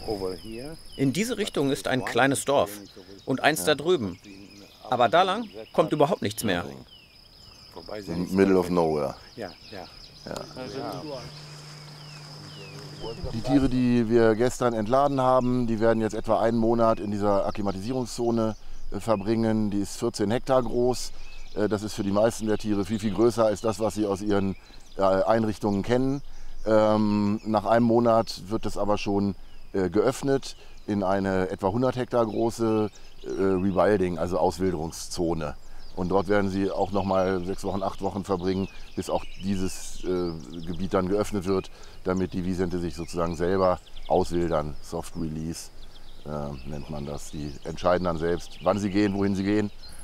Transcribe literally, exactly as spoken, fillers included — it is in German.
In diese Richtung ist ein kleines Dorf und eins da drüben. Aber da lang kommt überhaupt nichts mehr. In middle of nowhere. Ja, ja. Ja. Die Tiere, die wir gestern entladen haben, die werden jetzt etwa einen Monat in dieser Akklimatisierungszone äh, verbringen. Die ist vierzehn Hektar groß. Äh, das ist für die meisten der Tiere viel, viel größer als das, was sie aus ihren äh, Einrichtungen kennen. Ähm, nach einem Monat wird das aber schon äh, geöffnet in eine etwa hundert Hektar große äh, Rewilding, also Auswilderungszone. Und dort werden sie auch noch mal sechs Wochen, acht Wochen verbringen, bis auch dieses äh, Gebiet dann geöffnet wird, damit die Wisente sich sozusagen selber auswildern. Soft Release äh, nennt man das. Die entscheiden dann selbst, wann sie gehen, wohin sie gehen